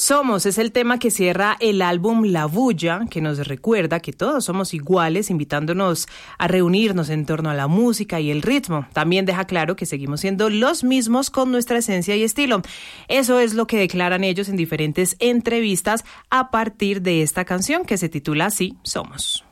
Somos es el tema que cierra el álbum La Bulla, que nos recuerda que todos somos iguales, invitándonos a reunirnos en torno a la música y el ritmo. También deja claro que seguimos siendo los mismos con nuestra esencia y estilo. Eso es lo que declaran ellos en diferentes entrevistas a partir de esta canción que se titula así, Somos.